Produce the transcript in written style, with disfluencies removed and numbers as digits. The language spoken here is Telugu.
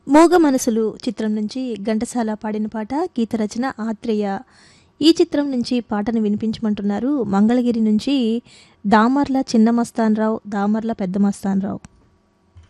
మూగ మనసులు చిత్రం నుంచి ఘంటసాల పాడిన పాట, గీత రచన ఆత్రేయ. ఈ చిత్రం నుంచి పాటను వినిపించమంటున్నారు మంగళగిరి నుంచి దామర్ల చిన్న మస్తాన్రావు, దామర్ల పెద్ద మస్తాన్రావు.